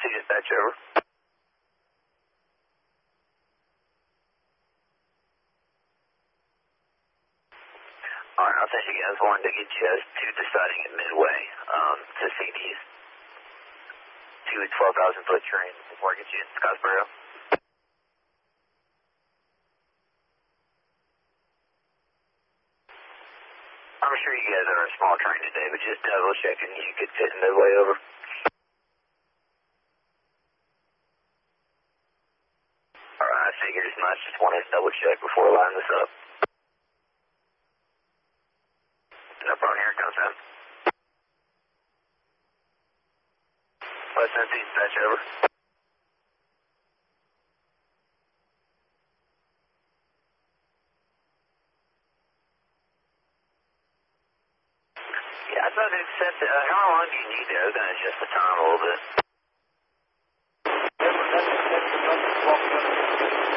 Tennessee dispatch, over. Alright, I'll send you guys one to get you to deciding at Midway, to see these 2 12,000-foot trains before I get you in Scottsboro. I'm sure you guys are a small train today, but just double checking you could fit in Midway, over. Alright, I figured as much. Just wanted to double check before I line this up. No problem, here it comes, man. West Tennessee dispatch, over. Yeah, I thought it said, how long do you need there? I was going to adjust the time a little bit.